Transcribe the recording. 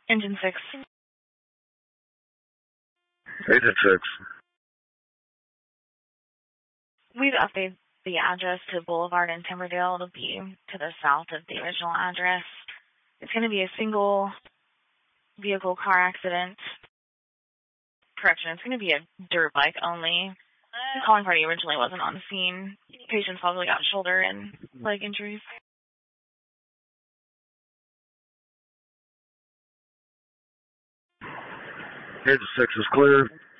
Engine 6. Agent 6. We've updated the address to Boulevard in Timberdale. It'll be to the south of the original address. It's going to be a single vehicle car accident. Correction, it's going to be a dirt bike only. The calling party originally wasn't on the scene. Patient's probably got shoulder and leg injuries. Agent 6 is clear.